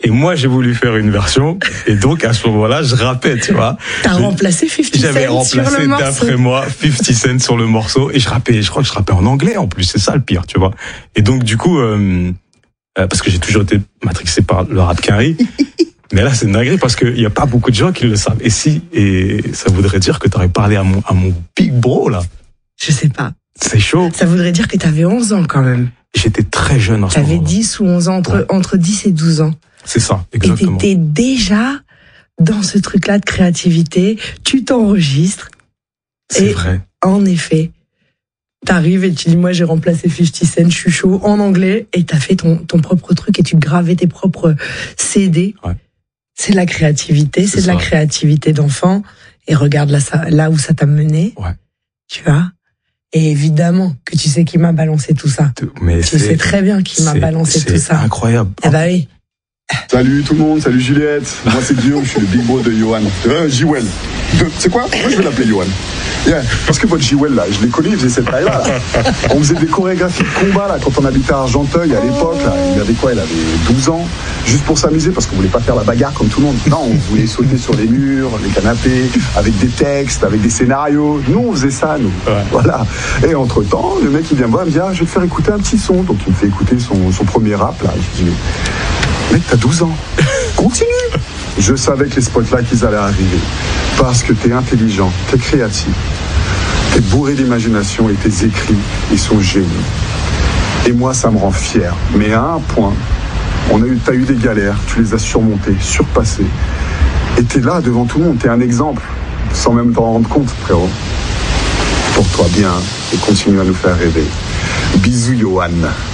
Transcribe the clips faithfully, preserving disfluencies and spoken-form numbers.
Et moi, j'ai voulu faire une version. Et donc, à ce moment-là, je rappais, tu vois. T'as remplacé cinquante Cent J'avais sur le remplacé, morceau. d'après moi, cinquante Cent sur le morceau. Et je rappais, je crois que je rappais en anglais, en plus. C'est ça le pire, tu vois. Et donc, du coup, euh, euh, parce que j'ai toujours été matrixé par le rap carré. Mais là, c'est une dinguerie parce qu'il n'y a pas beaucoup de gens qui le savent. Et si, et ça voudrait dire que t'aurais parlé à mon, à mon big bro, là. Je sais pas. C'est chaud. Ça voudrait dire que t'avais onze ans quand même. J'étais très jeune en ce moment. T'avais dix ou onze ans, entre, Ouais. entre dix et douze ans. C'est ça, exactement. Et t'étais déjà dans ce truc-là de créativité. Tu t'enregistres. C'est et vrai. En effet, t'arrives et tu dis, moi j'ai remplacé cinquante Cent, je suis chaud, en anglais, et t'as fait ton, ton propre truc et tu gravais tes propres C D. Ouais. C'est de la créativité, c'est, C'est de la ça. créativité d'enfant. Et regarde là, ça, là où ça t'a mené. Ouais. Tu vois. Et évidemment que tu sais qui m'a balancé tout ça. Mais Tu sais très bien qui m'a c'est- balancé c'est tout ça. incroyable. Eh bah oui. Salut tout le monde, salut Juliette. Moi c'est Guillaume, je suis le big bro de Johan. Euh, J-Well. De- C'est quoi? Moi je vais l'appeler Johan. Yeah. Parce que votre J-Well là, je l'ai connu, il faisait cette taille-là. Là. On faisait des chorégraphies de combat là, quand on habitait à Argenteuil à l'époque. Là. Il avait quoi? Il avait douze ans. Juste pour s'amuser, parce qu'on voulait pas faire la bagarre comme tout le monde. Non, on voulait sauter sur les murs, les canapés, avec des textes, avec des scénarios. Nous, on faisait ça, nous. Ouais. Voilà. Et entre-temps, le mec il vient me voir, il me dit, ah, je vais te faire écouter un petit son. Donc il me fait écouter son, son premier rap là. Je dis, mec, t'as douze ans. Continue. Je savais que les spotlights, ils allaient arriver. Parce que t'es intelligent, t'es créatif, t'es bourré d'imagination et tes écrits, ils sont géniaux. Et moi, ça me rend fier. Mais à un point, on a eu, t'as eu des galères, tu les as surmontées, surpassées. Et t'es là devant tout le monde, t'es un exemple, sans même t'en rendre compte, frérot. Porte-toi bien et continue à nous faire rêver. Bisous, Johan.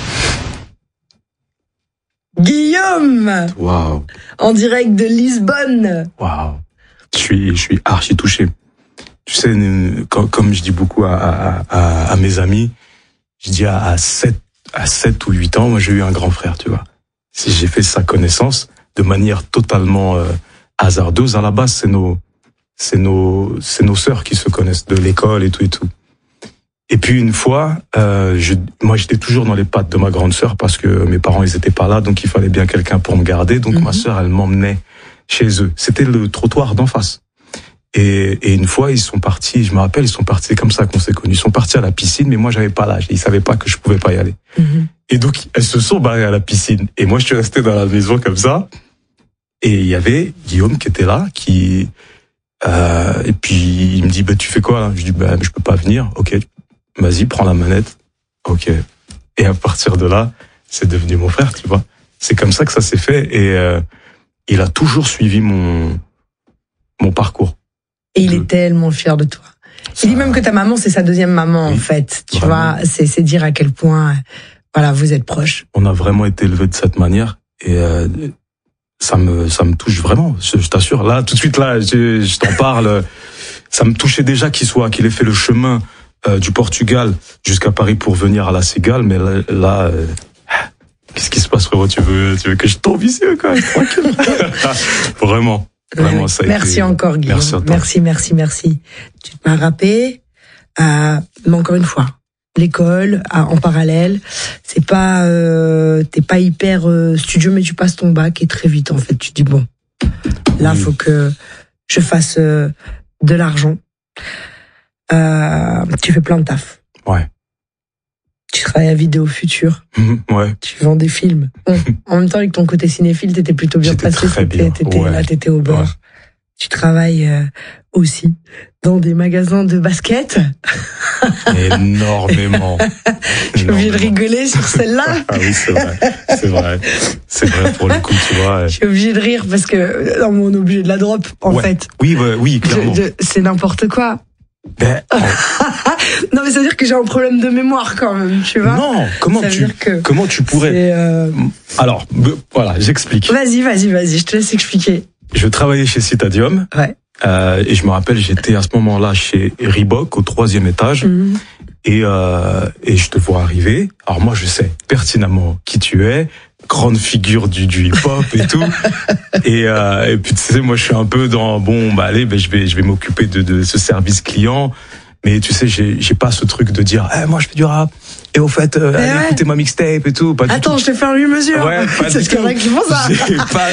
Guillaume, Waouh, en direct de Lisbonne. waouh. Je suis, je suis archi touché. Tu sais, euh, comme, comme je dis beaucoup à, à, à, à mes amis, je dis à, à sept, à sept ou huit ans, moi j'ai eu un grand frère, tu vois. Si j'ai fait sa connaissance de manière totalement euh, hasardeuse, à la base c'est nos, c'est nos, c'est nos sœurs qui se connaissent de l'école et tout et tout. Et puis une fois, euh, je, moi j'étais toujours dans les pattes de ma grande sœur parce que mes parents ils étaient pas là, donc il fallait bien quelqu'un pour me garder. Donc Mhm. ma sœur elle m'emmenait chez eux. C'était le trottoir d'en face. Et, et une fois ils sont partis, je me rappelle, ils sont partis, c'est comme ça qu'on s'est connus. Ils sont partis à la piscine, mais moi j'avais pas l'âge. Ils savaient pas que je pouvais pas y aller. Mhm. Et donc elles se sont barrées à la piscine. Et moi je suis resté dans la maison comme ça. Et il y avait Guillaume qui était là, qui euh, et puis il me dit bah tu fais quoi là? Je dis bah je peux pas venir. Ok. Vas-y, prends la manette. Ok. Et à partir de là, c'est devenu mon frère, tu vois. C'est comme ça que ça s'est fait et euh, il a toujours suivi mon mon parcours. Et il De- est tellement fier de toi. Ça- Il dit même que ta maman, c'est sa deuxième maman, Oui, en fait. Tu vraiment. vois, c'est, c'est dire à quel point, euh, voilà, vous êtes proches. On a vraiment été élevés de cette manière et euh, ça me ça me touche vraiment. Je, je t'assure. Là, tout de suite là, je, je t'en parle. Ça me touchait déjà qu'il soit qu'il ait fait le chemin euh, du Portugal jusqu'à Paris pour venir à la Cigale, mais là, là euh, qu'est-ce qui se passe, frérot? Tu veux tu veux que je tombe ici ou quoi? Tranquille. Vraiment. Vraiment, Ouais. ça a Merci été- encore, Guillaume. Merci à toi. merci, merci, merci. Tu m'as rappé, euh, mais encore une fois, l'école, à- en parallèle, c'est pas, euh, t'es pas hyper euh, studieux, mais tu passes ton bac et très vite, en fait, tu dis bon, là, Oui. faut que je fasse euh, de l'argent. Euh, tu fais plein de taf. Ouais. Tu travailles à Vidéo Future. Ouais. Tu vends des films. Bon, en même temps, avec ton côté cinéphile, t'étais plutôt bien J'étais placé. très T'étais, bien, t'étais, ouais. là, t'étais au beurre. Ouais. Tu travailles euh, aussi dans des magasins de basket. Énormément. Je suis obligée de Énormément. rigoler sur celle-là. Ah oui, c'est vrai. C'est vrai. C'est vrai pour le coup, tu vois. Je suis obligée de rire parce que non, mais on est obligé de la drop, en Ouais. fait. Oui, ouais, oui, clairement. Je- je- c'est n'importe quoi. Ben, Non, mais ça veut dire que j'ai un problème de mémoire quand même, tu vois. non, comment Ça veut tu, dire que comment tu pourrais. c'est, euh, Alors, be- voilà, j'explique. Vas-y, vas-y, vas-y, je te laisse expliquer. Je travaillais chez Citadium. Ouais. Euh, et je me rappelle, j'étais à ce moment-là chez Reebok au troisième étage. Mhm. Et, euh, et je te vois arriver. Alors moi, je sais pertinemment qui tu es, grande figure du, du hip-hop et tout. et, euh, et puis tu sais, moi, je suis un peu dans bon, bah allez, ben je vais, je vais m'occuper de, de ce service client. Mais tu sais, j'ai, j'ai pas ce truc de dire, eh, moi, je fais du rap. Et au fait, euh, allez ouais. écouter ma mixtape et tout. Pas du Attends, tout. je te fais un lui-mesure. Ouais, pas C'est du ce qu'il y en a tout. qui font ça. J'ai pas